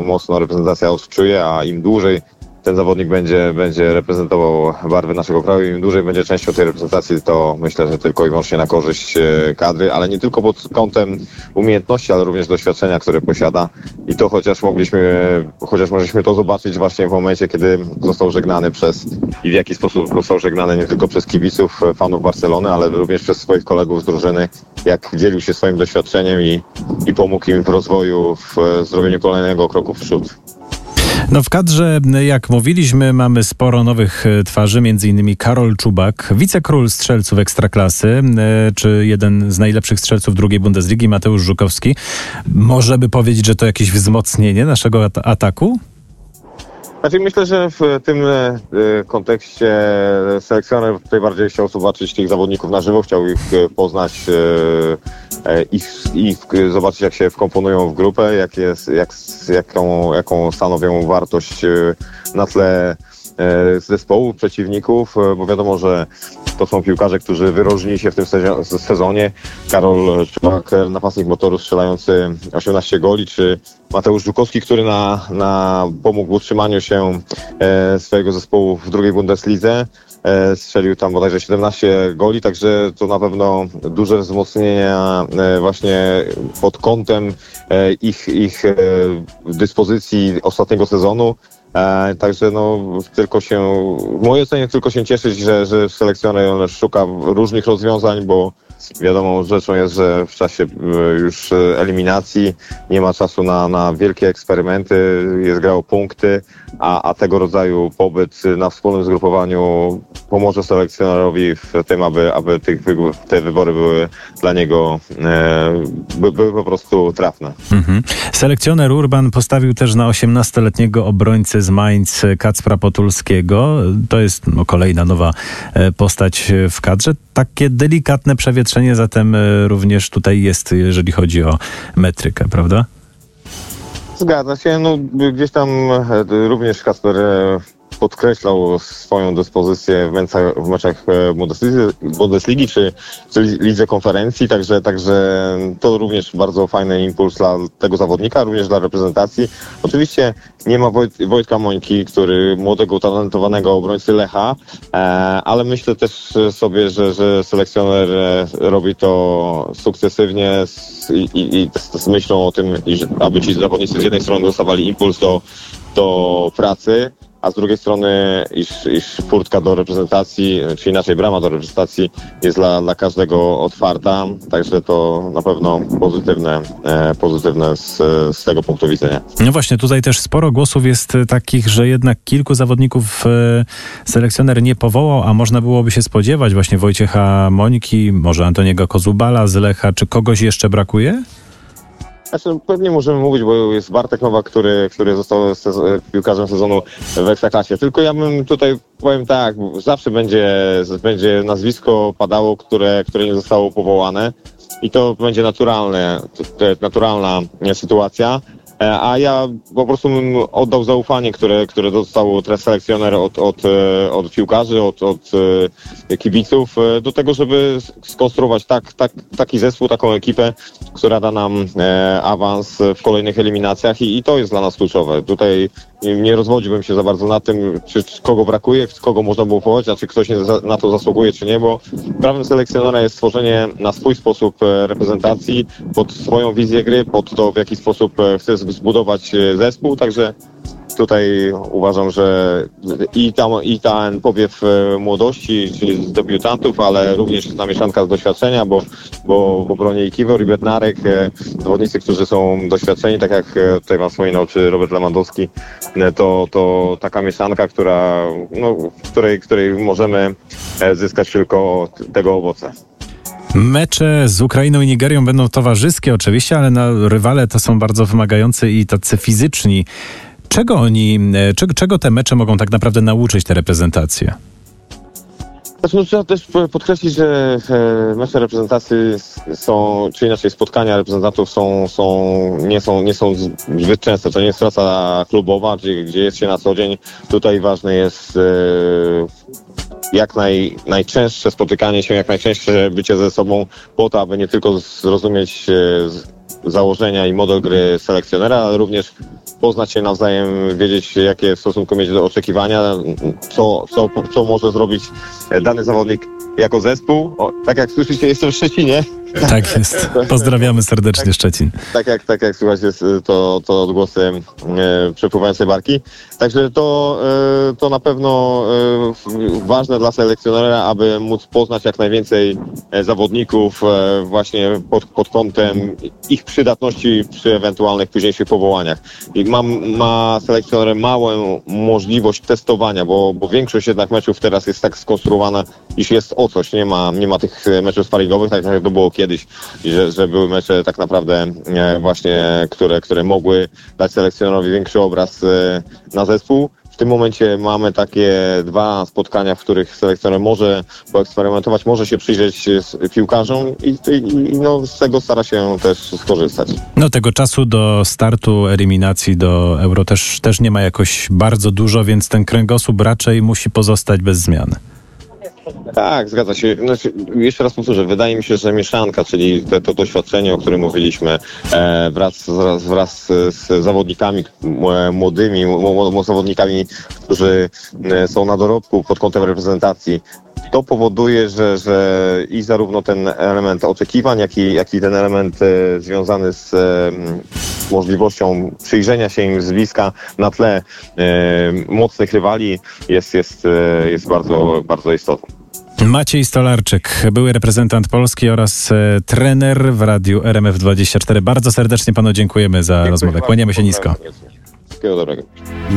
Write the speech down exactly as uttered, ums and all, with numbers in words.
mocno reprezentacja odczuje, a im dłużej ten zawodnik będzie, będzie reprezentował barwy naszego kraju, im dłużej będzie częścią tej reprezentacji, to myślę, że tylko i wyłącznie na korzyść kadry, ale nie tylko pod kątem umiejętności, ale również doświadczenia, które posiada. I to chociaż mogliśmy, chociaż mogliśmy to zobaczyć właśnie w momencie, kiedy został żegnany przez, i w jaki sposób został żegnany nie tylko przez kibiców, fanów Barcelony, ale również przez swoich kolegów z drużyny, jak dzielił się swoim doświadczeniem i, i pomógł im w rozwoju, w zrobieniu kolejnego kroku w przód. No w kadrze, jak mówiliśmy, mamy sporo nowych twarzy, między innymi Karol Czubak, wicekról strzelców Ekstraklasy, czy jeden z najlepszych strzelców drugiej Bundesligi, Mateusz Żukowski. Może by powiedzieć, że to jakieś wzmocnienie naszego at- ataku? Znaczy myślę, że w tym y, kontekście selekcjoner tutaj bardziej chciał zobaczyć tych zawodników na żywo, chciał ich poznać, y, ich, ich zobaczyć, jak się wkomponują w grupę, jak jest, jak, jaką, jaką stanowią wartość y, na tle y, zespołu przeciwników, y, bo wiadomo, że to są piłkarze, którzy wyróżnili się w tym sezonie. Karol Czubak, napastnik Motoru strzelający osiemnaście goli, czy Mateusz Żukowski, który na, na pomógł w utrzymaniu się e, swojego zespołu w drugiej Bundeslidze. E, strzelił tam bodajże siedemnaście goli, także to na pewno duże wzmocnienia e, właśnie pod kątem e, ich, ich e, dyspozycji ostatniego sezonu. E, także no tylko się, w mojej ocenie tylko się cieszyć, że, że selekcjoner szuka różnych rozwiązań, bo wiadomą rzeczą jest, że w czasie już eliminacji nie ma czasu na, na wielkie eksperymenty, jest gra o punkty, a, a tego rodzaju pobyt na wspólnym zgrupowaniu pomoże selekcjonerowi w tym, aby, aby tych, te wybory były dla niego e, by, były po prostu trafne. Mhm. Selekcjoner Urban postawił też na osiemnastoletniego obrońcę z Mainz Kacpra Potulskiego. To jest no, kolejna nowa postać w kadrze. Takie delikatne przewietrzenie zatem również tutaj jest, jeżeli chodzi o metrykę, prawda? Zgadza się. No, gdzieś tam również Kacper podkreślał swoją dyspozycję w meczach, w meczach Bundesligi, Bundesligi czy, czy Lidze Konferencji, także, także to również bardzo fajny impuls dla tego zawodnika, również dla reprezentacji. Oczywiście nie ma Wojt, Wojtka Mońki, który młodego, utalentowanego obrońcy Lecha, e, ale myślę też sobie, że, że selekcjoner robi to sukcesywnie z, i, i z, z myślą o tym, iż, aby ci zawodnicy z jednej strony dostawali impuls do, do pracy, a z drugiej strony, iż, iż furtka do reprezentacji, czy inaczej brama do reprezentacji jest dla, dla każdego otwarta, także to na pewno pozytywne, e, pozytywne z, z tego punktu widzenia. No właśnie, tutaj też sporo głosów jest takich, że jednak kilku zawodników e, selekcjoner nie powołał, a można byłoby się spodziewać właśnie Wojciecha Mońki, może Antoniego Kozubala z Lecha, czy kogoś jeszcze brakuje? Znaczy, pewnie możemy mówić, bo jest Bartek Nowak, który, który został sez- piłkarzem sezonu w Ekstraklasie. Tylko ja bym tutaj, powiem tak, zawsze będzie, będzie nazwisko padało, które, które nie zostało powołane i to będzie naturalne, naturalna sytuacja. A ja po prostu bym oddał zaufanie, które, które dostał teraz selekcjoner od, od, od piłkarzy, od, od kibiców do tego, żeby skonstruować tak, tak, taki zespół, taką ekipę, która da nam awans w kolejnych eliminacjach i, i to jest dla nas kluczowe. Tutaj nie rozwodziłbym się za bardzo na tym, czy, czy kogo brakuje, kogo można było powołać, a czy ktoś nie za, na to zasługuje, czy nie, bo prawem selekcjonera jest stworzenie na swój sposób reprezentacji, pod swoją wizję gry, pod to, w jaki sposób chce zbudować zespół, także tutaj uważam, że i, tam, i ten powiew młodości, czyli z debiutantów, ale również ta mieszanka z doświadczenia, bo, bo w obronie i Kiwor, i Bednarek, zawodnicy, którzy są doświadczeni, tak jak tutaj wam wspominał, czy Robert Lewandowski, to, to taka mieszanka, która, no, w której, której możemy zyskać tylko tego owoce. Mecze z Ukrainą i Nigerią będą towarzyskie oczywiście, ale na rywale to są bardzo wymagający i tacy fizyczni. Czego oni, czego, czego te mecze mogą tak naprawdę nauczyć te reprezentacje? Znaczy, no, trzeba też podkreślić, że mecze reprezentacji są, czy inaczej spotkania reprezentantów są, są, nie, są, nie są zbyt częste. To nie jest praca klubowa, gdzie, gdzie jest się na co dzień. Tutaj ważne jest jak naj, najczęstsze spotykanie się, jak najczęstsze bycie ze sobą po to, aby nie tylko zrozumieć założenia i model gry selekcjonera, ale również poznać się nawzajem, wiedzieć, jakie w stosunku mieć do oczekiwania, co, co, co może zrobić dany zawodnik jako zespół. O, tak jak słyszycie, jestem w Szczecinie. Tak jest. Pozdrawiamy serdecznie Szczecin. Tak jak, tak jak słychać jest to, to odgłosy e, przepływającej barki. Także to, e, to na pewno e, ważne dla selekcjonera, aby móc poznać jak najwięcej e, zawodników e, właśnie pod, pod kątem ich przydatności przy ewentualnych późniejszych powołaniach. I ma, ma selekcjoner małą możliwość testowania, bo, bo większość jednak meczów teraz jest tak skonstruowana, iż jest o coś. Nie ma, nie ma tych meczów sparingowych, tak jak to było kiedyś, że, że były mecze tak naprawdę e, właśnie, które, które mogły dać selekcjonerowi większy obraz e, na zespół. W tym momencie mamy takie dwa spotkania, w których selekcjoner może poeksperymentować, może się przyjrzeć z piłkarzom i, i, i no, z tego stara się też skorzystać. No tego czasu do startu eliminacji do Euro też, też nie ma jakoś bardzo dużo, więc ten kręgosłup raczej musi pozostać bez zmiany. Tak, zgadza się. Znaczy, jeszcze raz powtórzę, wydaje mi się, że mieszanka, czyli te, to doświadczenie, o którym mówiliśmy, e, wraz, wraz, wraz z zawodnikami e, młodymi, m, m, zawodnikami, którzy e, są na dorobku pod kątem reprezentacji, to powoduje, że, że i zarówno ten element oczekiwań, jak i, jak i ten element e, związany z e, możliwością przyjrzenia się im z bliska na tle e, mocnych rywali jest, jest, e, jest bardzo, bardzo istotny. Maciej Stolarczyk, były reprezentant Polski oraz e, trener w radiu R M F dwadzieścia cztery. Bardzo serdecznie panu dziękujemy za Dziękuję rozmowę. bardzo. Kłaniamy się nisko. Wszystkiego dobrego.